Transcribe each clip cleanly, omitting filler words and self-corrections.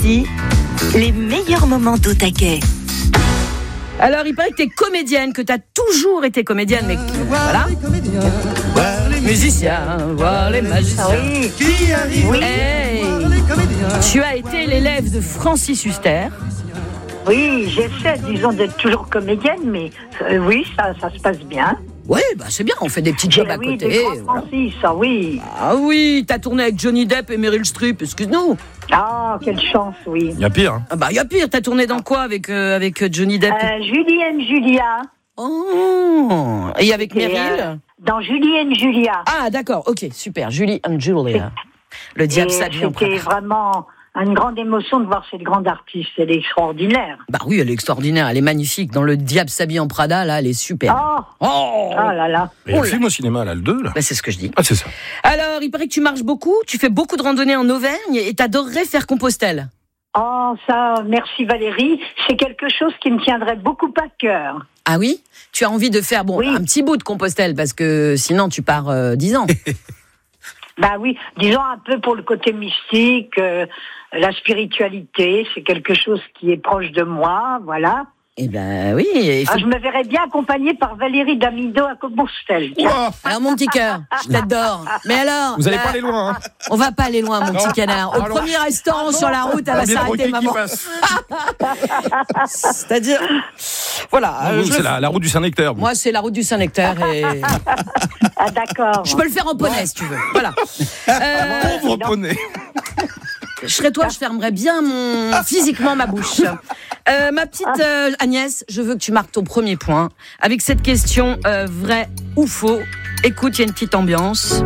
Voici les meilleurs moments d'Au Taquet. Alors, il paraît que t'es comédienne, que t'as toujours été comédienne, mais voilà. Musicien, voir les magiciens. Oui. Hey, tu as été l'élève de Francis Huster. Oui, j'essaie, disons, d'être toujours comédienne, mais oui, ça se passe bien. Oui, bah c'est bien, on fait des petits jobs à Oui, côté. des grands Francis, oui. Ah oui, t'as tourné avec Johnny Depp et Meryl Streep, excuse-nous. Ah, quelle chance, oui. Il y a pire. Hein. Ah bah, il y a pire, t'as tourné dans quoi avec Johnny Depp Julie and Julia. Oh, et avec Meryl Dans Julie and Julia. Ah d'accord, ok, super, Julie and Julia. Le diable s'habille en C'était Prada. vraiment une grande émotion de voir cette grande artiste, elle est extraordinaire. Bah oui, elle est extraordinaire, elle est magnifique. Dans Le diable s'habille en Prada, là, elle est super. Oh là là. Il y a le film au cinéma, là, le 2, là. Bah, c'est ce que je dis. Ah, c'est ça. Alors, il paraît que tu marches beaucoup, tu fais beaucoup de randonnées en Auvergne et t'adorerais faire Compostelle. Oh, ça, merci Valérie, c'est quelque chose qui me tiendrait beaucoup à cœur. Ah oui ? Tu as envie de faire Oui. un petit bout de Compostelle parce que sinon tu pars 10 ans. Bah oui, disons un peu pour le côté mystique, la spiritualité, c'est quelque chose qui est proche de moi, voilà. Eh ben oui. Il faut... Je me verrais bien accompagnée par Valérie Damido à Compostelle. Alors mon petit cœur, je t'adore. Mais alors, Vous allez pas aller loin, hein. on va pas aller loin, mon petit canard. Au premier restaurant sur la route, elle va s'arrêter, maman. C'est-à-dire, voilà. Vous, c'est la route du Saint-Nectaire. Moi, c'est la route du Saint-Nectaire et Ah d'accord. je peux le faire en poney si tu veux. Voilà. Pauvre poney. Je serais toi, je fermerais bien physiquement ma bouche. Ma petite Agnès, je veux que tu marques ton premier point avec cette question vrai ou faux. Écoute, il y a une petite ambiance.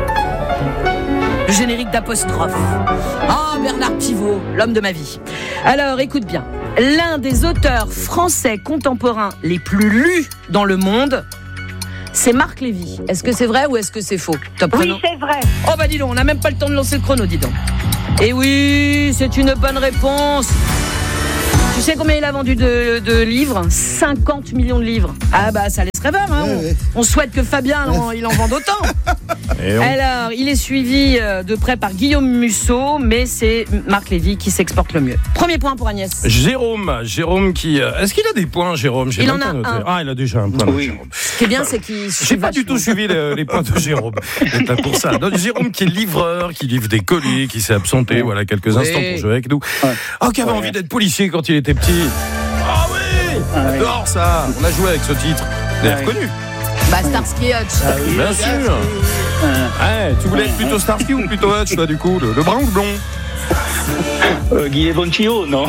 Le générique d'apostrophe. Ah, Bernard Pivot, l'homme de ma vie. Alors, écoute bien. L'un des auteurs français contemporains les plus lus dans le monde, c'est Marc Lévy. Est-ce que c'est vrai ou est-ce que c'est faux? Top Oui, chrono. c'est vrai. Oh bah dis donc, on n'a même pas le temps de lancer le chrono, dis donc. Et oui, c'est une bonne réponse. Tu sais combien il a vendu de livres? 50 millions de livres. Ah bah ça laisse rêveur, hein. On souhaite que Fabien il en vende autant. Alors, il est suivi de près par Guillaume Musso, mais c'est Marc Lévy qui s'exporte le mieux. Premier point pour Agnès. Jérôme qui... Est-ce qu'il a des points, Jérôme? J'ai Il même en a pas noté. un. Ah, il a déjà un point. Oui. Jérôme. Ce qui est bien, c'est qu'il... J'ai pas du tout suivi les points de Jérôme. C'est pas pour ça. Donc, Jérôme qui est livreur, qui livre des colis, qui s'est absenté, voilà, quelques instants pour jouer avec nous. Qui avait envie d'être policier quand il était petit. Ah oui, j'adore ça. On a joué avec ce titre. Vous l'avez reconnu? Bah, Starsky et Hutch. Bien sûr. Ouais, tu voulais être plutôt Starsky ou plutôt Hutch, toi, du coup, le brun ou le blond? Guy Bonchio, non?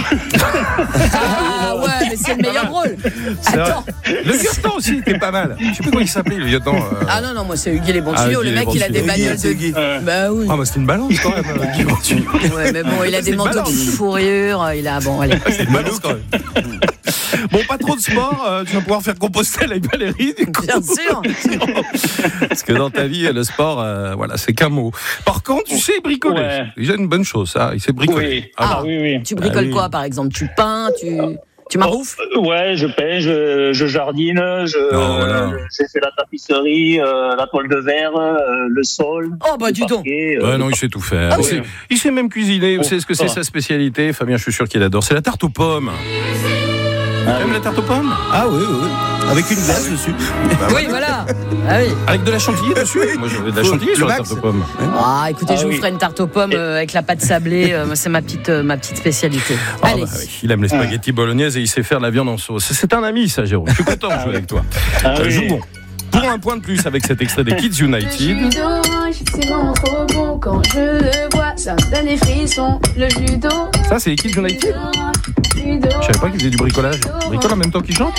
Ah ouais, mais c'est le meilleur rôle. Attends. Le lieutenant aussi était pas mal. Je sais plus comment il s'appelait, le lieutenant. Ah non, moi c'est Hugues les bons tuyaux. Guy Le les mec, bons il a des tuyaux. bagnoles de... Bah oui. Ah, bah c'était une balance quand même, Guy Bonchio. Ouais, mais bon, il a des C'est manteaux de balance. fourrure. Il a... Bon, allez. C'est une balance quand même. Bon, pas trop de sport, tu vas pouvoir faire Compostelle avec Valérie, du coup. Bien sûr. Parce que dans ta vie, le sport, voilà, c'est qu'un mot. Par contre, tu sais bricoler. Ouais. C'est déjà une bonne chose, ça. Il sait bricoler. Oui. Ah, oui. Tu bricoles oui. quoi, par exemple? Tu peins, tu maroufles? Ouais, je peins, je jardine, voilà. j'ai fait la tapisserie, la toile de verre, le sol. Oh, bah, le dis donc. parquet, Ouais, non, il sait tout faire. Ah oui. Il sait même cuisiner. Vous savez ce que c'est Ah. sa spécialité? Fabien, je suis sûr qu'il adore. C'est la tarte aux pommes. Tu aimes la tarte aux pommes? Ah oui. Avec une glace dessus. Oui, voilà. Ah oui. Avec de la chantilly dessus? Moi, j'avais de la chantilly sur la tarte aux pommes. Ah, écoutez, je vous oui. ferai une tarte aux pommes avec la pâte sablée. C'est ma petite spécialité. Ah, Allez. bah oui. Il aime les spaghettis bolognaises et il sait faire la viande en sauce. C'est un ami, ça, Jérôme. Je suis content de jouer avec toi. oui. Jouons. Pour un point de plus avec cet extrait des Kids Le United. jus d'orange, c'est vraiment trop bon quand je le bois, ça me donne des frissons. Le jus d'orange, Ça, c'est les Kids United? jus d'orange. Je savais pas qu'ils faisaient du bricolage. Ils bricolent en même temps qu'ils chantent?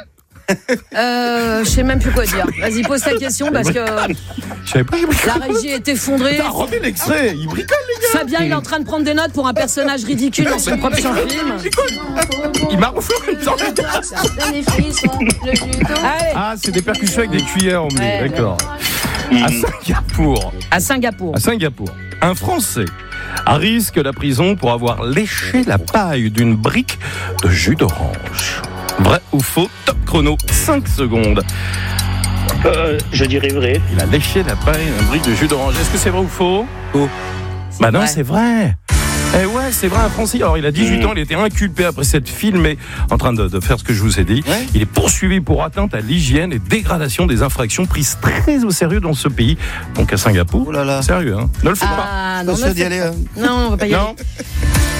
Je sais même plus quoi dire. Vas-y, pose ta question parce que Je savais pas qu'ils bricolaient. la régie est effondrée. Putain, remets l'extrait. Ils bricolent, les gars. Fabien, il est en train de prendre des notes pour un personnage ridicule dans son propre film. Ils marouflent en même temps. Ça me donne des frissons. Le jus d'orange. Allez, Ah, c'est des percussions avec des cuillères emmenées. Ouais, D'accord. À Singapour, un Français risque la prison pour avoir léché la paille d'une brique de jus d'orange. Vrai ou faux? Top chrono, 5 secondes. Je dirais vrai. Il a léché la paille d'une brique de jus d'orange. Est-ce que c'est vrai ou faux? Faux. Bah non, vrai. c'est vrai. Eh ouais, c'est vrai, un Français. Alors, il a 18 ans, il a été inculpé après s'être filmé en train de faire ce que je vous ai dit. Ouais. Il est poursuivi pour atteinte à l'hygiène et dégradation des infractions prises très au sérieux dans ce pays. Donc à Singapour. Oh là là. Sérieux, hein. Ne le faites pas. Ah, non, Pas sûr d'y aller. non, on va pas y aller. Non.